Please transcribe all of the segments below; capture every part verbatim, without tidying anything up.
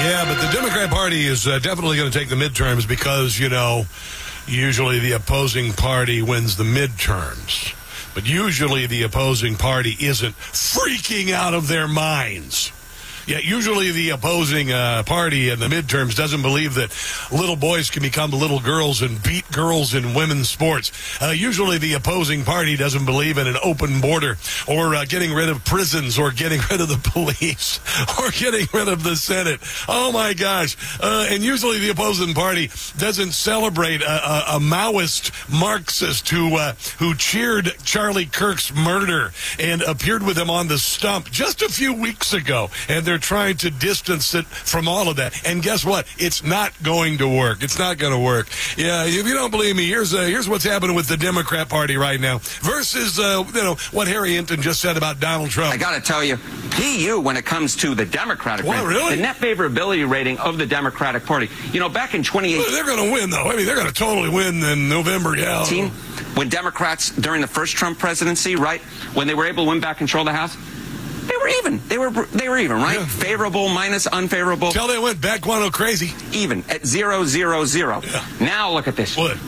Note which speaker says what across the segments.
Speaker 1: Yeah, but the Democrat Party is uh, definitely going to take the midterms because, you know, usually the opposing party wins the midterms. But usually the opposing party isn't freaking out of their minds. Yeah, usually the opposing uh, party in the midterms doesn't believe that little boys can become little girls and beat girls in women's sports. Uh, usually the opposing party doesn't believe in an open border or uh, getting rid of prisons or getting rid of the police or getting rid of the Senate. Oh, my gosh. Uh, and usually the opposing party doesn't celebrate a, a, a Maoist Marxist who, uh, who cheered Charlie Kirk's murder and appeared with him on the stump just a few weeks ago. And they're trying to distance it from all of that. And guess what? It's not going to work. It's not going to work. Yeah, if you don't believe me, here's uh, here's what's happening with the Democrat Party right now versus uh, you know what Harry Hinton just said about Donald Trump.
Speaker 2: I got to tell you, P U when it comes to the Democratic
Speaker 1: What,
Speaker 2: Party,
Speaker 1: really?
Speaker 2: the net favorability rating of the Democratic Party. You know, back in twenty eighteen,
Speaker 1: Well, they're going to win, though. I mean, they're going to totally win in November. Yeah.
Speaker 2: when Democrats during the first Trump presidency, right, when they were able to win back control of the House. They were even. They were they were even, right?
Speaker 1: Yeah.
Speaker 2: Favorable minus unfavorable.
Speaker 1: Until they went back guano crazy.
Speaker 2: Even at zero, zero, zero.
Speaker 1: Yeah.
Speaker 2: Now look at this.
Speaker 1: What?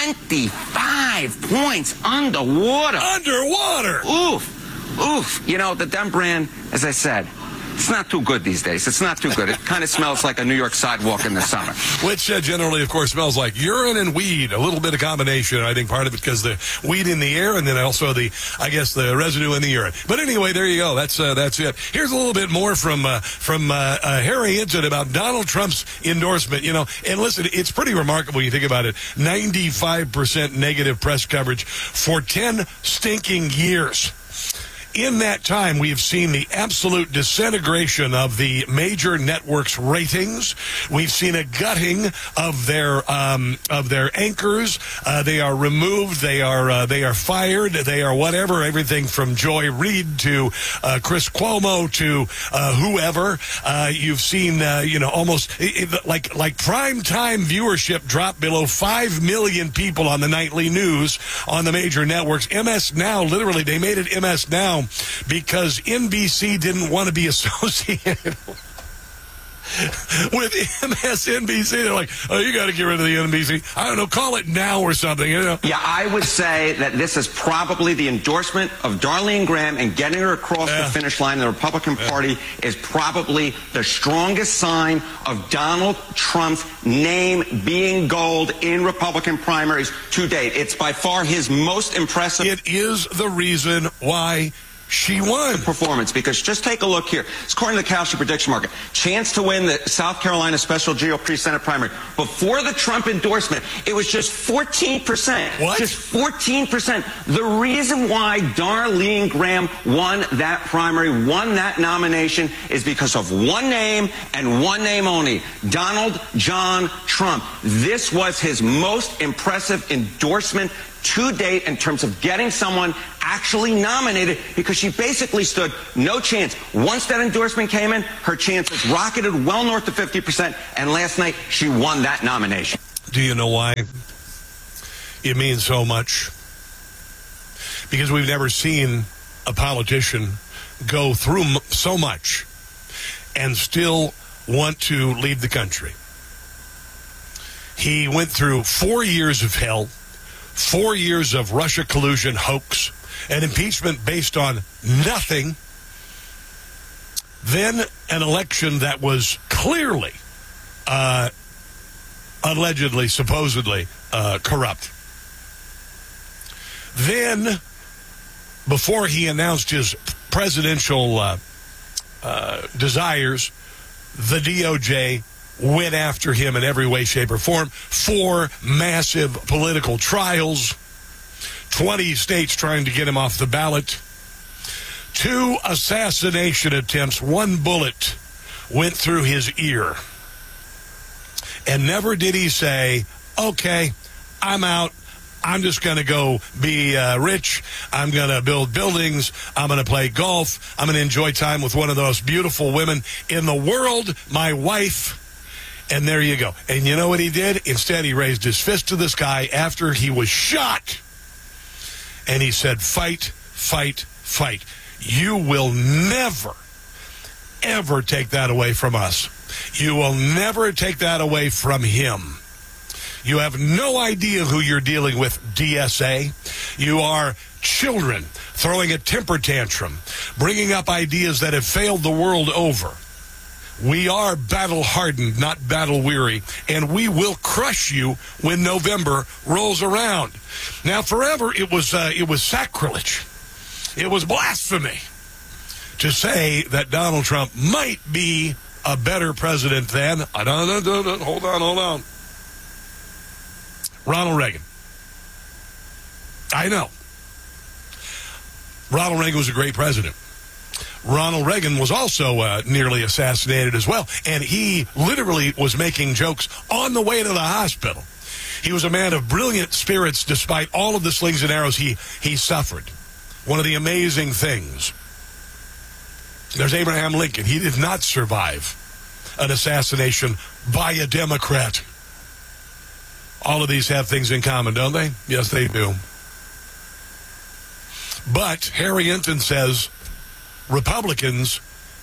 Speaker 2: twenty-five points underwater.
Speaker 1: Underwater.
Speaker 2: Oof. Oof. You know, the Dem brand, as I said, it's not too good these days. It's not too good. It kind of smells like a New York sidewalk in the summer.
Speaker 1: Which uh, generally, of course, smells like urine and weed. A little bit of combination. I think part of it because the weed in the air and then also the, I guess, the residue in the urine. But anyway, there you go. That's uh, that's it. Here's a little bit more from uh, from uh, uh, Harry Hinton about Donald Trump's endorsement. You know, and listen, it's pretty remarkable when you think about it. ninety-five percent negative press coverage for ten stinking years. In that time, we have seen the absolute disintegration of the major networks' ratings. We've seen a gutting of their um, of their anchors. Uh, they are removed. They are uh, they are fired. They are whatever. Everything from Joy Reid to uh, Chris Cuomo to uh, whoever. Uh, you've seen uh, you know almost it, it, like like prime time viewership drop below five million people on the nightly news on the major networks. M S Now, literally, they made it M S Now. Because N B C didn't want to be associated with M S N B C. They're like, oh, you got to get rid of the N B C. I don't know, call it Now or something. You know?
Speaker 2: Yeah, I would say that this is probably the endorsement of Darlene Graham and getting her across
Speaker 1: yeah.
Speaker 2: the finish line. The Republican
Speaker 1: yeah.
Speaker 2: Party is probably the strongest sign of Donald Trump's name being gold in Republican primaries to date. It's by far his most impressive.
Speaker 1: It is the reason why she won.
Speaker 2: Performance, because just take a look here. It's according to the Kalshi prediction market. Chance to win the South Carolina special G O P Senate primary. Before the Trump endorsement, it was just fourteen percent.
Speaker 1: What?
Speaker 2: Just fourteen percent. The reason why Darlene Graham won that primary, won that nomination, is because of one name and one name only, Donald John Trump. This was his most impressive endorsement to date in terms of getting someone actually nominated, because she basically stood no chance. Once that endorsement came in, her chances rocketed well north of fifty percent, and last night she won that nomination.
Speaker 1: Do you know why? It means so much. Because we've never seen a politician go through m- so much and still want to lead the country. He went through four years of hell, four years of Russia collusion hoax, an impeachment based on nothing, then an election that was clearly, uh, allegedly, supposedly uh, corrupt. Then, before he announced his presidential uh, uh, desires, the D O J went after him in every way, shape, or form. Four massive political trials, twenty states trying to get him off the ballot, two assassination attempts, one bullet went through his ear. And never did he say, okay, I'm out. I'm just going to go be uh, rich. I'm going to build buildings. I'm going to play golf. I'm going to enjoy time with one of the most beautiful women in the world, my wife. And there you go. And you know what he did? Instead, he raised his fist to the sky after he was shot. And he said, fight, fight, fight. You will never, ever take that away from us. You will never take that away from him. You have no idea who you're dealing with, D S A. You are children throwing a temper tantrum, bringing up ideas that have failed the world over. We are battle-hardened, not battle-weary, and we will crush you when November rolls around. Now, forever, it was uh, it was sacrilege. It was blasphemy to say that Donald Trump might be a better president than, I don't know, don't, don't, hold on, hold on, Ronald Reagan. I know. Ronald Reagan was a great president. Ronald Reagan was also uh, nearly assassinated as well, and he literally was making jokes on the way to the hospital. He was a man of brilliant spirits despite all of the slings and arrows he, he suffered. One of the amazing things. There's Abraham Lincoln. He did not survive an assassination by a Democrat. All of these have things in common, don't they? Yes, they do. But Harry Enton says Republicans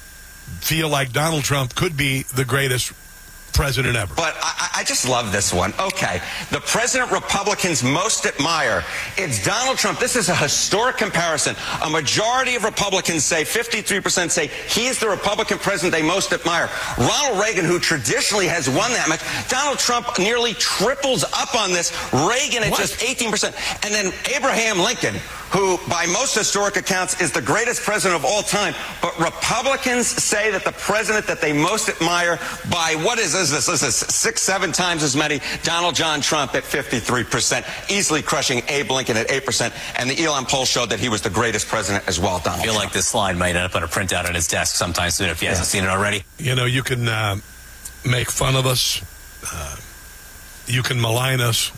Speaker 1: feel like Donald Trump could be the greatest president ever.
Speaker 2: But I, I just love this one. Okay, the president Republicans most admire, it's Donald Trump. This is a historic comparison. A majority of Republicans say, fifty-three percent say, he is the Republican president they most admire. Ronald Reagan, who traditionally has won that much, Donald Trump nearly triples up on this. Reagan at what? Just eighteen percent. And then Abraham Lincoln, who by most historic accounts is the greatest president of all time. But Republicans say that the president that they most admire by, what is this, this, this is six, seven times as many, Donald John Trump at fifty-three percent, easily crushing Abe Lincoln at eight percent. And the Elon poll showed that he was the greatest president as well, Donald
Speaker 3: I feel
Speaker 2: Trump.
Speaker 3: like this slide might end up on a printout on his desk sometime soon if he hasn't yeah. seen it already.
Speaker 1: You know, you can uh, make fun of us. Uh, you can malign us.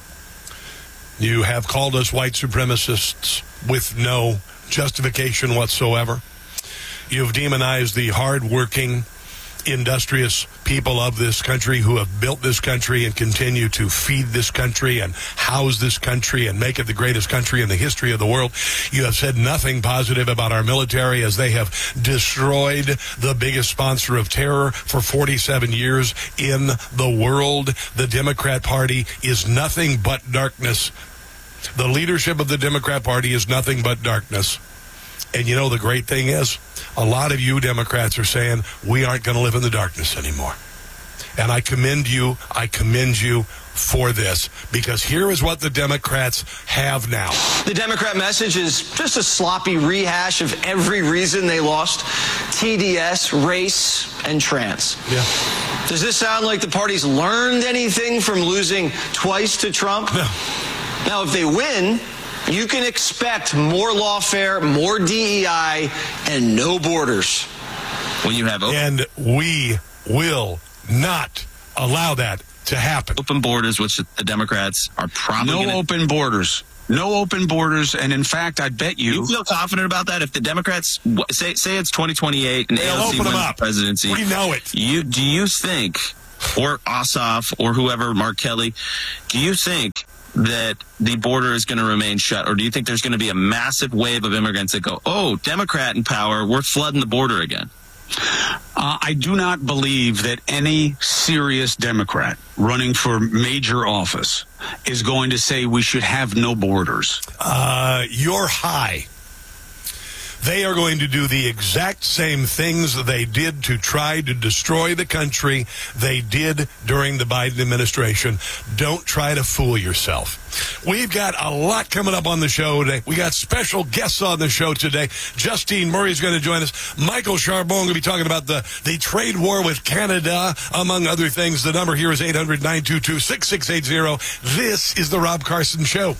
Speaker 1: You have called us white supremacists with no justification whatsoever. You've demonized the hardworking, industrious people of this country who have built this country and continue to feed this country and house this country and make it the greatest country in the history of the world. You have said nothing positive about our military as they have destroyed the biggest sponsor of terror for forty-seven years in the world. The Democrat Party is nothing but darkness. The leadership of the Democrat Party is nothing but darkness. And you know, the great thing is, a lot of you Democrats are saying, we aren't going to live in the darkness anymore. And I commend you, I commend you for this, because here is what the Democrats have now.
Speaker 4: The Democrat message is just a sloppy rehash of every reason they lost: T D S, race, and trans.
Speaker 1: Yeah.
Speaker 4: Does this sound like the party's learned anything from losing twice to Trump?
Speaker 1: No.
Speaker 4: Now, if they win, you can expect more lawfare, more D E I, and no borders.
Speaker 3: When you have open-
Speaker 1: and we will not allow that to happen.
Speaker 3: Open borders, which the Democrats are probably
Speaker 5: no
Speaker 3: gonna-
Speaker 5: open borders. No open borders, and in fact, I bet you...
Speaker 3: You feel confident about that? If the Democrats, say say it's twenty twenty-eight and
Speaker 1: They'll
Speaker 3: A O C
Speaker 1: open
Speaker 3: wins
Speaker 1: them
Speaker 3: the
Speaker 1: up.
Speaker 3: presidency.
Speaker 1: We know it.
Speaker 3: You, do you think, or Ossoff, or whoever, Mark Kelly, do you think that the border is going to remain shut, or do you think there's going to be a massive wave of immigrants that go, oh, Democrat in power, we're flooding the border again?
Speaker 5: Uh, I do not believe that any serious Democrat running for major office is going to say we should have no borders.
Speaker 1: Uh, you're high. They are going to do the exact same things they did to try to destroy the country they did during the Biden administration. Don't try to fool yourself. We've got a lot coming up on the show today. We got special guests on the show today. Justine Murray is going to join us. Michael Charbon going to be talking about the, the trade war with Canada, among other things. The number here is eight hundred, nine two two, six six eight zero. This is the Rob Carson Show.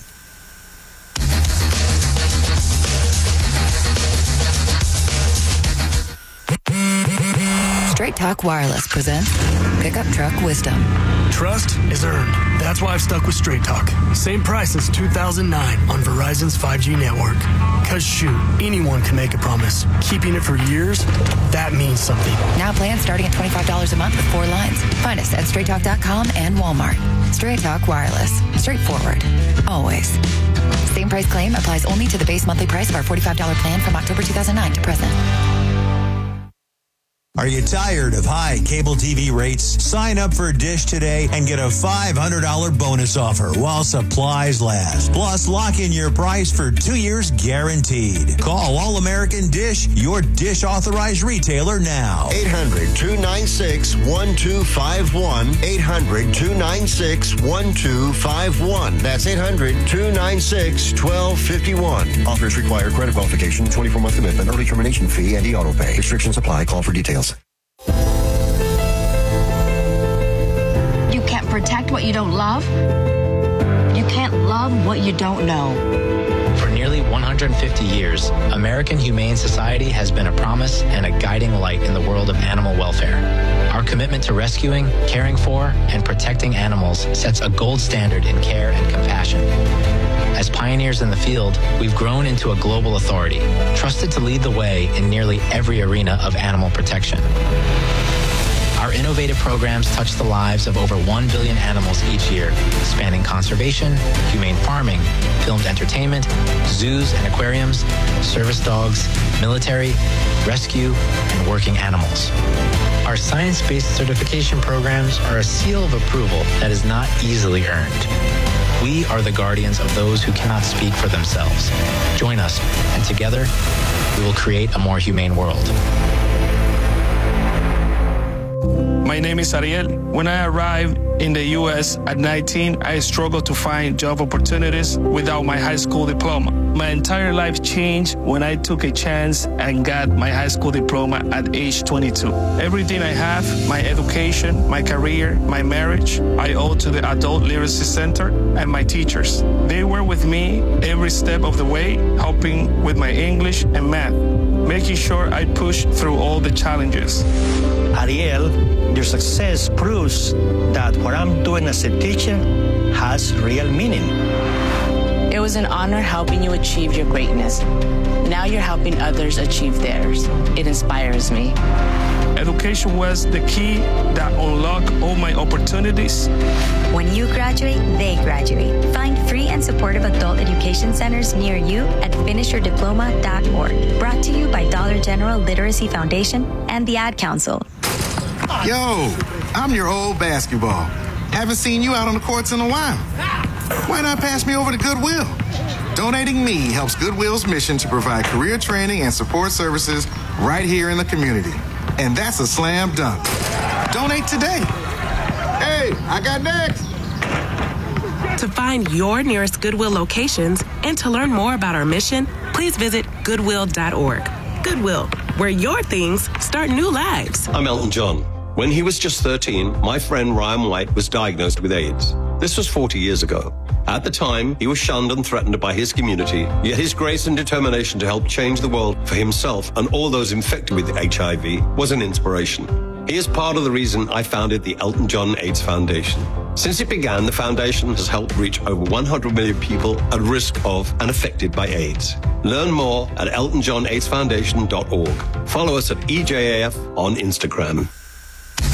Speaker 6: Straight Talk Wireless presents Pickup Truck Wisdom.
Speaker 7: Trust is earned. That's why I've stuck with Straight Talk. Same price since two thousand nine on Verizon's five G network. Cause shoot, anyone can make a promise. Keeping it for years, that means something.
Speaker 6: Now plans starting at twenty-five dollars a month with four lines. Find us at straight talk dot com and Walmart. Straight Talk Wireless. Straightforward. Always. Same price claim applies only to the base monthly price of our forty-five dollars plan from October two thousand nine to present.
Speaker 8: Are you tired of high cable T V rates? Sign up for Dish today and get a five hundred dollars bonus offer while supplies last. Plus, lock in your price for two years guaranteed. Call All American Dish, your Dish authorized retailer now.
Speaker 9: eight hundred, two nine six, one two five one. eight hundred, two nine six, one two five one. That's eight hundred, two nine six, one two five one. Offers require credit qualification, twenty-four month commitment, early termination fee, and e-auto pay. Restrictions apply. Call for details.
Speaker 10: You can't protect what you don't love. You can't love what you don't know.
Speaker 11: For nearly one hundred fifty years, American Humane Society has been a promise and a guiding light in the world of animal welfare. Our commitment to rescuing, caring for, and protecting animals sets a gold standard in care and compassion. As pioneers in the field, we've grown into a global authority, trusted to lead the way in nearly every arena of animal protection. Our innovative programs touch the lives of over one billion animals each year, spanning conservation, humane farming, filmed entertainment, zoos and aquariums, service dogs, military, rescue, and working animals. Our science-based certification programs are a seal of approval that is not easily earned. We are the guardians of those who cannot speak for themselves. Join us, and together, we will create a more humane world.
Speaker 12: My name is Ariel. When I arrived in the U S at nineteen, I struggled to find job opportunities without my high school diploma. My entire life changed when I took a chance and got my high school diploma at age twenty-two. Everything I have, my education, my career, my marriage, I owe to the Adult Literacy Center and my teachers. They were with me every step of the way, helping with my English and math, making sure I pushed through all the challenges.
Speaker 13: Ariel, your success proves that what I'm doing as a teacher has real meaning.
Speaker 14: It was an honor helping you achieve your greatness. Now you're helping others achieve theirs. It inspires me.
Speaker 12: Education was the key that unlocked all my opportunities.
Speaker 15: When you graduate, they graduate. Find free and supportive adult education centers near you at finish your diploma dot org. Brought to you by Dollar General Literacy Foundation and the Ad Council.
Speaker 16: Yo, I'm your old basketball. Haven't seen you out on the courts in a while. Why not pass me over to Goodwill? Donating me helps Goodwill's mission to provide career training and support services right here in the community. And that's a slam dunk. Donate today. Hey, I got next.
Speaker 17: To find your nearest Goodwill locations and to learn more about our mission, please visit goodwill dot org. Goodwill, where your things start new lives.
Speaker 18: I'm Elton John. When he was just thirteen, my friend Ryan White was diagnosed with AIDS. This was forty years ago. At the time, he was shunned and threatened by his community, yet his grace and determination to help change the world for himself and all those infected with H I V was an inspiration. He is part of the reason I founded the Elton John AIDS Foundation. Since it began, the foundation has helped reach over one hundred million people at risk of and affected by AIDS. Learn more at elton john aids foundation dot org. Follow us at E J A F on Instagram.